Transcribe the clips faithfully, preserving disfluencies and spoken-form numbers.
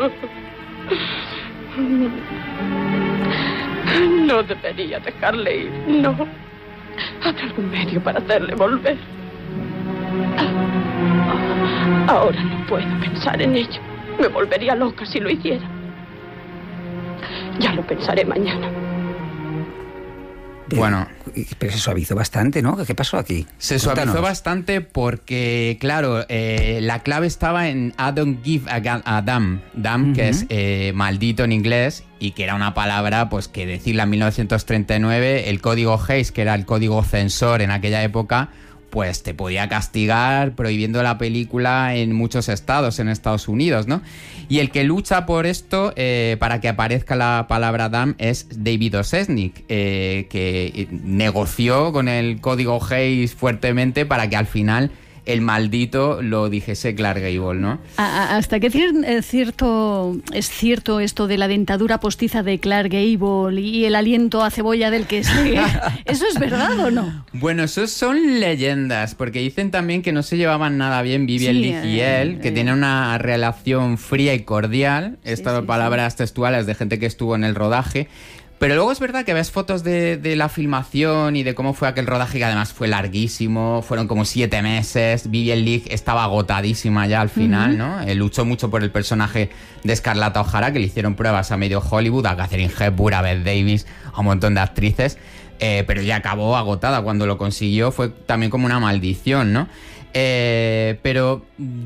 No debería dejarle ir, no. Habrá algún medio para hacerle volver. Ahora no puedo pensar en ello. Me volvería loca si lo hiciera. Ya lo pensaré mañana. Bueno, pero se suavizó bastante, ¿no? ¿Qué pasó aquí? Se Cuéntanos. suavizó bastante porque, claro, eh, la clave estaba en I don't give a, ga- a damn, damn, uh-huh. que es eh, maldito en inglés, y que era una palabra, pues, que decirla en mil novecientos treinta y nueve, el código Hays, que era el código censor en aquella época, pues te podía castigar prohibiendo la película en muchos estados, en Estados Unidos, ¿no? Y el que lucha por esto, eh, para que aparezca la palabra damn, es David O. Selznick, eh, que negoció con el código Hays fuertemente para que al final el maldito lo dijese Clark Gable, ¿no? ¿Hasta qué cier- cierto es cierto esto de la dentadura postiza de Clark Gable y el aliento a cebolla del que sigue? ¿Eso es verdad o no? Bueno, eso son leyendas, porque dicen también que no se llevaban nada bien Vivien Sí, Leigh y eh, él, que eh. tienen una relación fría y cordial. Sí, Estas sí, palabras sí. textuales de gente que estuvo en el rodaje. Pero luego es verdad que ves fotos de, de la filmación y de cómo fue aquel rodaje, que además fue larguísimo, fueron como siete meses, Vivien Leigh estaba agotadísima ya al final, uh-huh. ¿no? Eh, luchó mucho por el personaje de Scarlett O'Hara, que le hicieron pruebas a medio Hollywood, a Catherine Hepburn, a Bette Davis, a un montón de actrices, eh, pero ya acabó agotada. Cuando lo consiguió fue también como una maldición, ¿no? Eh, pero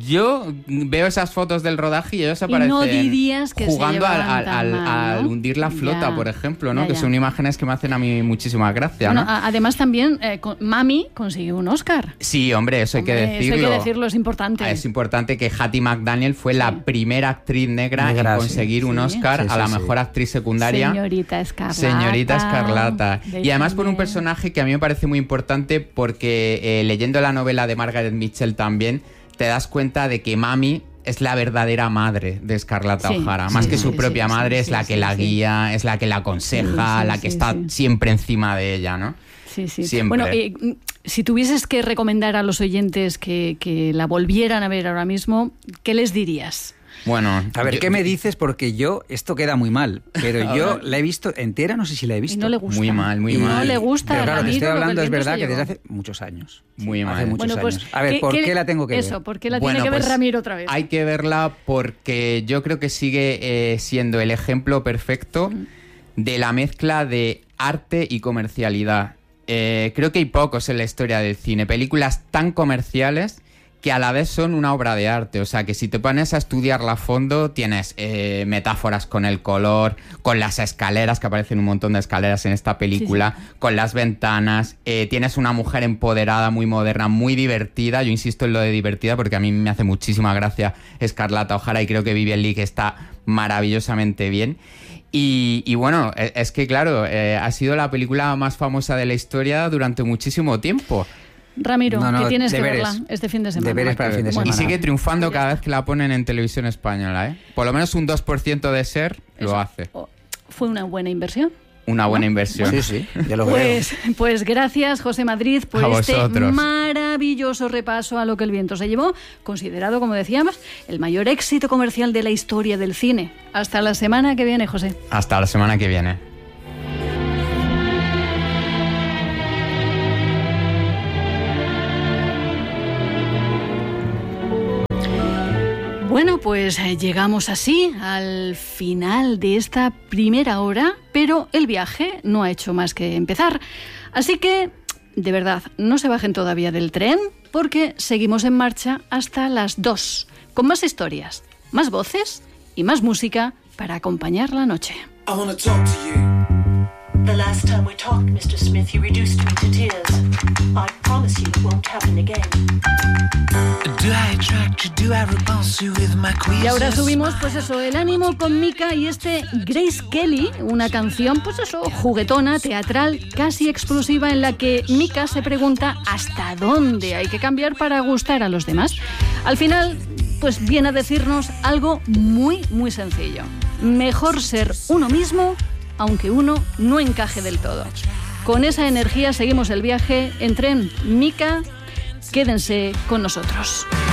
yo veo esas fotos del rodaje y ellos aparecen no dirías que jugando se al, llevaban al, tan al, mal, ¿no? al hundir la flota, Ya, por ejemplo, ¿no? ya, Que ya. son imágenes que me hacen a mí muchísima gracia, Bueno, ¿no? a- además también eh, con- Mami consiguió un Oscar. Sí, hombre, eso hay Hombre, que decirlo. Eso hay que decirlo, es importante. Es importante que Hattie McDaniel fue la primera actriz negra, Negra, en sí. conseguir un Sí. Oscar Sí, sí, a la sí. mejor actriz secundaria. Señorita Escarlata. Señorita Escarlata. Y además por un Déjame. personaje que a mí me parece muy importante porque eh, leyendo la novela de Margaret Mitchell también te das cuenta de que Mami es la verdadera madre de Scarlett Sí, O'Hara. sí, Más que sí, su sí, propia sí, madre, sí, es la que sí, la sí. guía, es la que la aconseja, Sí, sí, la que sí, está sí. siempre encima de ella, ¿no? Sí, sí. Siempre. Bueno, eh, si tuvieses que recomendar a los oyentes que, que la volvieran a ver ahora mismo, ¿qué les dirías? Bueno, A ver, yo- ¿qué me dices? Porque yo, esto queda muy mal, pero yo la he visto entera, no sé si la he Y visto. no le gusta. Muy mal, muy Y mal. No le gusta. Pero claro, te Ramiro, estoy lo que hablando, el es viento verdad se que desde llevó. hace muchos años. Muy Hace mal. muchos Bueno, pues, años. A ver, ¿qué- ¿por qué- qué la tengo que ver? Eso, ¿por qué la Bueno, tiene que ver pues, Ramiro otra vez? Hay que verla porque yo creo que sigue eh, siendo el ejemplo perfecto de la mezcla de arte y comercialidad. Eh, creo que hay pocos en la historia del cine, películas tan comerciales que a la vez son una obra de arte. O sea, que si te pones a estudiarla a fondo, tienes eh, metáforas con el color, con las escaleras, que aparecen un montón de escaleras en esta película, Sí, con las ventanas. Eh, tienes una mujer empoderada, muy moderna, muy divertida. Yo insisto en lo de divertida porque a mí me hace muchísima gracia Scarlett O'Hara y creo que Vivien Leigh está maravillosamente bien. Y, y bueno, es, es que claro, eh, ha sido la película más famosa de la historia durante muchísimo tiempo. Ramiro, No, no, que tienes deberes. que verla este fin de semana. Deberes para el fin de Bueno, Y semana. sigue triunfando Pues ya cada está. vez que la ponen en televisión española, ¿eh? Por lo menos un dos por ciento de ser eso. lo hace. Oh, ¿Fue una buena inversión? Una buena inversión. Sí, sí, ya lo Pues, pues gracias, José Madrid, por A este vosotros. maravilloso repaso a lo que el viento se llevó, considerado, como decíamos, el mayor éxito comercial de la historia del cine. Hasta la semana que viene, José. Hasta la semana que viene. Bueno, pues eh, llegamos así al final de esta primera hora, pero el viaje no ha hecho más que empezar. Así que, de verdad, no se bajen todavía del tren, porque seguimos en marcha hasta las dos, con más historias, más voces y más música para acompañar la noche. I wanna talk to you. The last time we talked, Mister Smith, you reduced me to tears. I promise you it won't happen again. Do I attract you? Do I repulse you with my queasy Y ahora subimos, smile? pues eso, el ánimo con Mika y este Grace Kelly, una canción, pues eso, juguetona, teatral, casi explosiva, en la que Mika se pregunta hasta dónde hay que cambiar para gustar a los demás. Al final, pues viene a decirnos algo muy, muy sencillo. Mejor ser uno mismo, aunque uno no encaje del todo. Con esa energía seguimos el viaje en tren. Mika, quédense con nosotros.